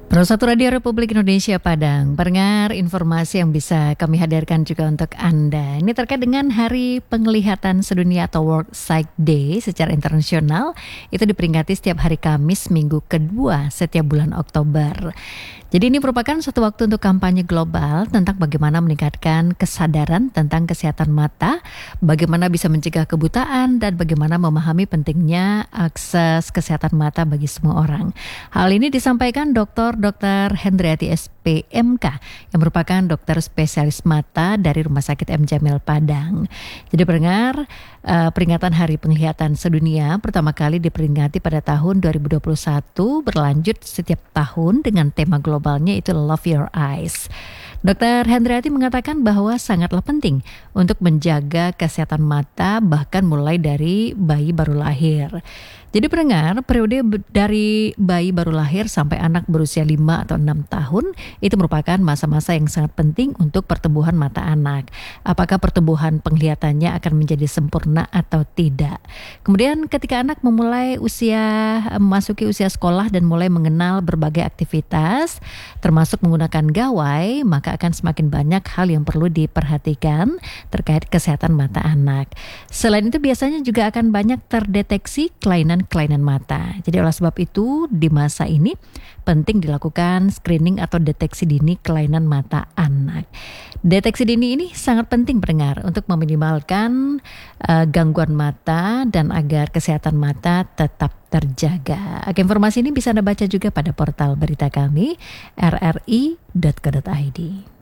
Satu Radio Republik Indonesia Padang, pendengar informasi yang bisa kami hadirkan juga untuk Anda. Ini terkait dengan Hari Penglihatan Sedunia atau World Sight Day secara internasional. Itu diperingati setiap hari Kamis minggu kedua setiap bulan Oktober. Jadi ini merupakan satu waktu untuk kampanye global tentang bagaimana meningkatkan kesadaran tentang kesehatan mata, bagaimana bisa mencegah kebutaan, dan bagaimana memahami pentingnya akses kesehatan mata bagi semua orang. Hal ini disampaikan Dr. Hendriati SPMK yang merupakan dokter spesialis mata dari Rumah Sakit M. Jamil Padang. Jadi pendengar, peringatan Hari Penglihatan Sedunia pertama kali diperingati pada tahun 2021, berlanjut setiap tahun dengan tema globalnya itu Love Your Eyes. Dr. Hendriati mengatakan bahwa sangatlah penting untuk menjaga kesehatan mata bahkan mulai dari bayi baru lahir. Jadi pendengar, periode dari bayi baru lahir sampai anak berusia 5 atau 6 tahun itu merupakan masa-masa yang sangat penting untuk pertumbuhan mata anak. Apakah pertumbuhan penglihatannya akan menjadi sempurna atau tidak? Kemudian ketika anak memasuki usia sekolah dan mulai mengenal berbagai aktivitas termasuk menggunakan gawai, maka akan semakin banyak hal yang perlu diperhatikan terkait kesehatan mata anak. Selain itu biasanya juga akan banyak terdeteksi kelainan mata. Jadi oleh sebab itu di masa ini penting dilakukan screening atau deteksi dini kelainan mata anak. Deteksi dini ini sangat penting pendengar untuk meminimalkan gangguan mata dan agar kesehatan mata tetap terjaga. Informasi ini bisa Anda baca juga pada portal berita kami rri.co.id.